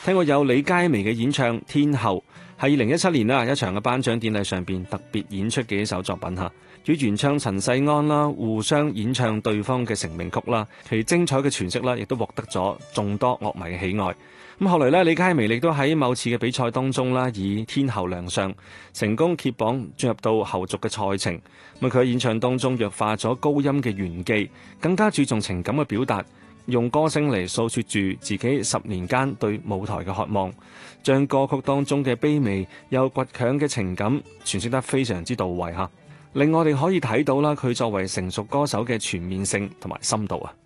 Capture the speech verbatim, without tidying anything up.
聽過有李佳薇嘅演唱《天后》，係二零一七年啦一場嘅頒獎典禮上邊特別演出嘅一首作品嚇，與原唱陳世安啦互相演唱對方嘅成名曲啦，其精彩嘅詮釋啦，亦都獲得咗眾多樂迷嘅喜愛。咁後來咧，李佳薇亦都喺某次嘅比賽當中啦，以天后亮相，成功揭榜進入到後續嘅賽程。咁佢喺演唱當中弱化咗高音嘅玄機，更加注重情感嘅表達，用歌聲嚟訴說住自己十年間對舞台嘅渴望，將歌曲當中嘅卑微又倔強嘅情感詮釋得非常之到位嚇，令我哋可以睇到啦佢作為成熟歌手嘅全面性同埋深度啊！